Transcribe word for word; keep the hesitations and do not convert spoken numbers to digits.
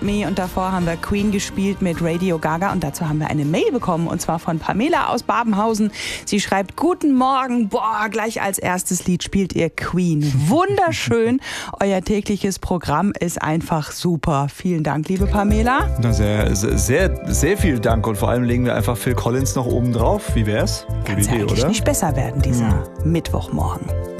Me und davor haben wir Queen gespielt mit Radio Gaga und dazu haben wir eine Mail bekommen und zwar von Pamela aus Babenhausen. Sie schreibt: Guten Morgen, boah, gleich als erstes Lied spielt ihr Queen. Wunderschön, euer tägliches Programm ist einfach super. Vielen Dank, liebe Pamela. Na, sehr, sehr, sehr viel Dank und vor allem legen wir einfach Phil Collins noch oben drauf. Wie wär's? Kann es ja eigentlich nicht besser werden, dieser hm. Mittwochmorgen.